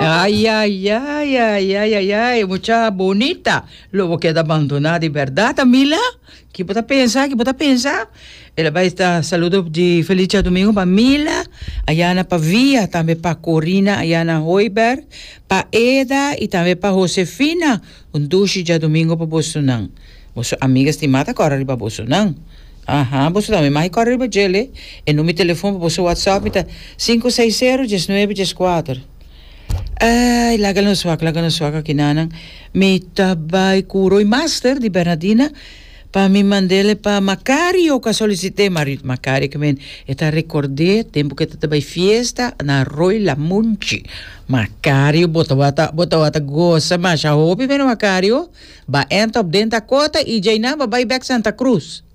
Ay, ay, ay, ay, ay, ay, ay, mucha bonita. Luego queda abandonada de verdad, Mila. Que puta pensar, que puta pensar. Ela vai estar saludo de feliz dia domingo para Mila, Ayana Pavia, também para Corina, Ayana Hoiberg, para Eda e também para Josefina. Dushi dia domingo para Bolsonaro. Você amiga estimada corre para Bolsonaro. Aham, você também mais corre para Jele. E no meu telefone para você WhatsApp tá 560-1914. Ay, laga no swaka kinanang. May tabay kuroy master di Bernardina. Pa mi mandele pa Macario ka solicite marit Macario que men eta recordé tempo que tabay fiesta na Roy La Munchi. Macario bota wata goza mas a hopi men Macario ba end up denta kota e jaina ba bay back Santa Cruz.